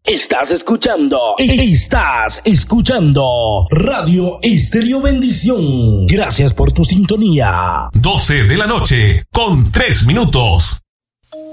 Estás escuchando Radio Estéreo Bendición. Gracias por tu sintonía. 12 de la noche, con 3 minutos.